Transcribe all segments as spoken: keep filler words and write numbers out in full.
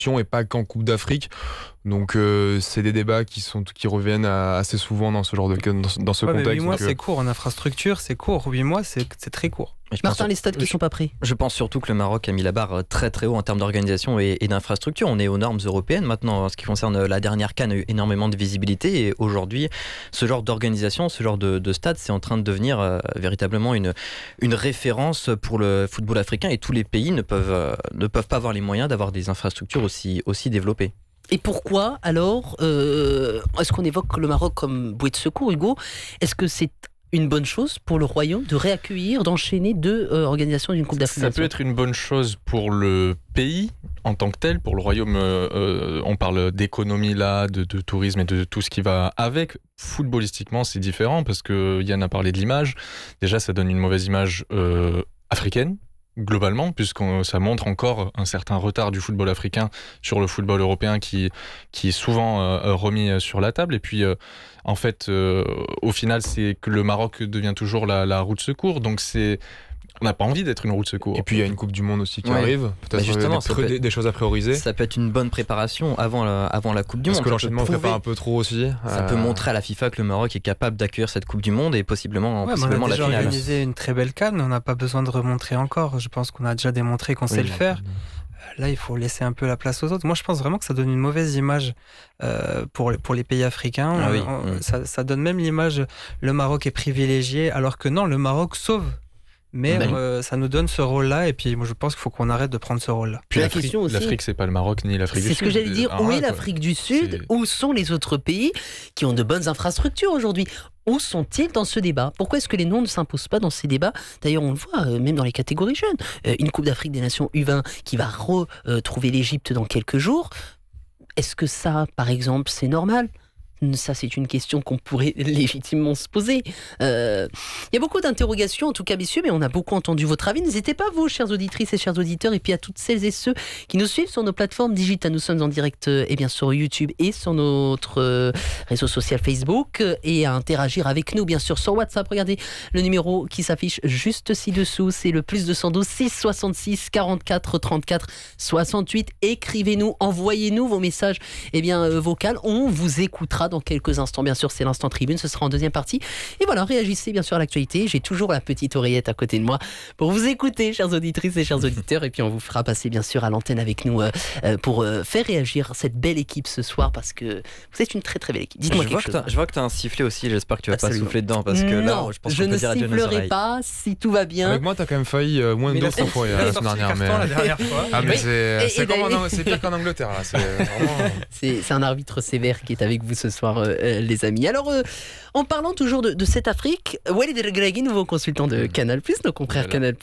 et pas qu'en Coupe d'Afrique. Donc euh, c'est des débats qui sont qui reviennent à, assez souvent dans ce genre de dans, dans ce ouais, contexte. huit mois donc, c'est court en infrastructure, c'est court. huit mois c'est c'est très court. Martin, les stades qui ne sont pas prêts. Je pense surtout que le Maroc a mis la barre très très haut en termes d'organisation et, et d'infrastructure. On est aux normes européennes maintenant. En ce qui concerne la dernière CAN, a eu énormément de visibilité et aujourd'hui, ce genre d'organisation, ce genre de, de stade, c'est en train de devenir euh, véritablement une, une référence pour le football africain et tous les pays ne peuvent, euh, ne peuvent pas avoir les moyens d'avoir des infrastructures aussi, aussi développées. Et pourquoi alors euh, est-ce qu'on évoque le Maroc comme bouée de secours, Hugo ? Est-ce que c'est une bonne chose pour le Royaume de réaccueillir, d'enchaîner deux euh, organisations d'une Coupe d'Afrique ? Ça peut être une bonne chose pour le pays en tant que tel, pour le Royaume. Euh, euh, on parle d'économie là, de, de tourisme et de tout ce qui va avec. Footballistiquement, c'est différent parce que Yann a parlé de l'image. Déjà, ça donne une mauvaise image euh, africaine. Globalement, puisque ça montre encore un certain retard du football africain sur le football européen qui, qui est souvent euh, remis sur la table. Et puis, euh, en fait, euh, au final, c'est que le Maroc devient toujours la, la roue de secours. Donc, c'est... on n'a pas envie d'être une roue de secours. Et puis, il y a une Coupe du Monde aussi qui ouais. arrive. Peut-être bah justement, des, peut des, des choses à prioriser. Ça peut être une bonne préparation avant la, avant la Coupe du Parce Monde. que l'enchaînement ne fait pas un peu trop aussi. Ça euh... peut montrer à la FIFA que le Maroc est capable d'accueillir cette Coupe du Monde et possiblement, ouais, possiblement la finale. On a déjà organisé finale. une très belle CAN, on n'a pas besoin de remontrer encore. Je pense qu'on a déjà démontré qu'on oui, sait le faire. Là, il faut laisser un peu la place aux autres. Moi, je pense vraiment que ça donne une mauvaise image euh, pour, pour les pays africains. Ah oui. on, mmh. ça, ça donne même l'image, le Maroc est privilégié, alors que non, le Maroc sauve. Mais ben. euh, ça nous donne ce rôle-là, et puis moi je pense qu'il faut qu'on arrête de prendre ce rôle-là. Puis la l'Afrique, aussi, l'Afrique, c'est pas le Maroc ni l'Afrique du Sud. C'est ce que j'allais dire. Ah, où ouais, est l'Afrique quoi. du Sud c'est... Où sont les autres pays qui ont de bonnes infrastructures aujourd'hui ? Où sont-ils dans ce débat ? Pourquoi est-ce que les noms ne s'imposent pas dans ces débats ? D'ailleurs, on le voit, euh, même dans les catégories jeunes. Euh, une Coupe d'Afrique des Nations U vingt qui va retrouver l'Égypte dans quelques jours. Est-ce que ça, par exemple, c'est normal ? Ça, c'est une question qu'on pourrait légitimement se poser. Euh, il y a beaucoup d'interrogations, en tout cas, messieurs, mais on a beaucoup entendu votre avis. N'hésitez pas, vous, chères auditrices et chers auditeurs, et puis à toutes celles et ceux qui nous suivent sur nos plateformes digitales. Nous sommes en direct euh, eh bien, sur YouTube et sur notre euh, réseau social Facebook, euh, et à interagir avec nous, bien sûr, sur WhatsApp. Regardez le numéro qui s'affiche juste ci-dessous. C'est le plus deux cent douze, six cent soixante-six, quarante-quatre, trente-quatre, soixante-huit. Écrivez-nous, envoyez-nous vos messages eh bien, euh, vocaux. On vous écoutera dans quelques instants, bien sûr, c'est l'instant tribune, ce sera en deuxième partie. Et voilà, réagissez bien sûr à l'actualité. J'ai toujours la petite oreillette à côté de moi pour vous écouter, chères auditrices et chers auditeurs. Et puis on vous fera passer bien sûr à l'antenne avec nous euh, pour euh, faire réagir cette belle équipe ce soir, parce que vous êtes une très très belle équipe. Dites-moi je quelque vois chose. Que je vois que tu as un sifflet aussi, j'espère que tu vas Absolument. pas souffler dedans, parce que non, là, je pense je qu'on peut ne dire adieu à nos sifflerai oreilles. pas si tout va bien. Avec moi, t'as quand même failli euh, moins de deux fois euh, la semaine dernière. Mais... la dernière fois. Ah, mais oui. c'est, et, c'est, et comme en, c'est pire qu'en Angleterre. Là. C'est, vraiment... c'est, c'est un arbitre sévère qui est avec vous ce soir, euh, les amis. Alors, euh, en parlant toujours de, de cette Afrique, Walid Regragui, nouveau consultant de Canal+, nos confrères voilà. Canal+,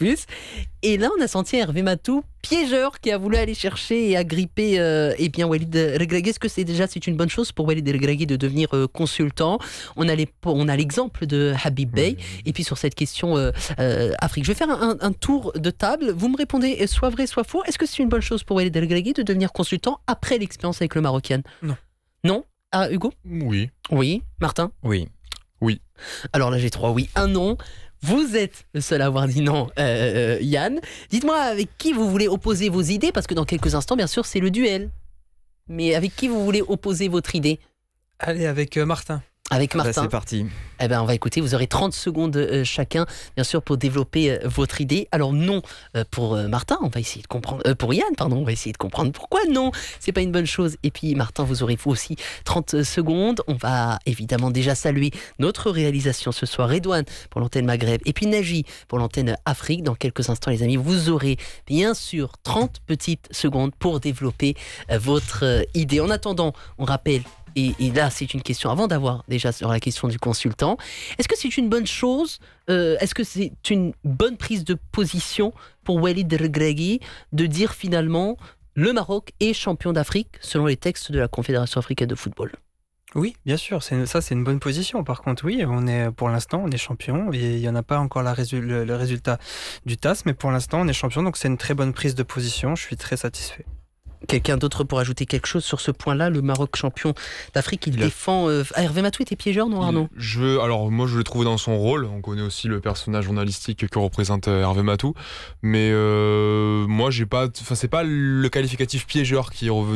et là on a senti Hervé Matou, piégeur, qui a voulu aller chercher et agripper euh, eh bien Walid Regragui. Est-ce que c'est déjà c'est une bonne chose pour Walid Regragui de devenir euh, consultant ? On a, les, on a l'exemple de Habib Beye, oui. Et puis sur cette question euh, euh, Afrique. Je vais faire un, un tour de table, vous me répondez soit vrai soit faux. Est-ce que c'est une bonne chose pour Walid Regragui de devenir consultant après l'expérience avec le Marocain ? Non. Non ? Ah, Hugo ? Oui. Oui. Martin ? Oui. Oui. Alors là, j'ai trois oui, un non. Vous êtes le seul à avoir dit non, euh, euh, Yann. Dites-moi avec qui vous voulez opposer vos idées, parce que dans quelques instants, bien sûr, c'est le duel. Mais avec qui vous voulez opposer votre idée ? Allez, avec euh, Martin. Avec Martin. Bah, c'est parti. Eh ben, on va écouter. Vous aurez trente secondes euh, chacun, bien sûr, pour développer euh, votre idée. Alors non, euh, pour euh, Martin, on va essayer de comprendre. Euh, pour Yann, pardon, on va essayer de comprendre pourquoi non. C'est pas une bonne chose. Et puis Martin, vous aurez vous aussi trente secondes. On va évidemment déjà saluer notre réalisation ce soir, Redouane pour l'antenne Maghreb, et puis Naji pour l'antenne Afrique. Dans quelques instants, les amis, vous aurez bien sûr trente petites secondes pour développer euh, votre euh, idée. En attendant, on rappelle. Et, et là, c'est une question, avant d'avoir déjà sur la question du consultant, est-ce que c'est une bonne chose, euh, est-ce que c'est une bonne prise de position pour Walid Regragui de dire finalement le Maroc est champion d'Afrique selon les textes de la Confédération africaine de football ? Oui, bien sûr, c'est, ça c'est une bonne position. Par contre, oui, on est, pour l'instant, on est champion. Et il n'y en a pas encore la résu- le, le résultat du T A S, mais pour l'instant, on est champion. Donc c'est une très bonne prise de position. Je suis très satisfait. Quelqu'un d'autre pour ajouter quelque chose sur ce point-là ? Le Maroc champion d'Afrique, il, il défend... Euh... Ah, Hervé Matou était piégeur, non Arnaud ? je veux, Alors moi je l'ai trouvé dans son rôle, on connaît aussi le personnage journalistique que représente Hervé Matou, mais euh, moi j'ai pas... Enfin c'est pas le qualificatif piégeur qui est revenu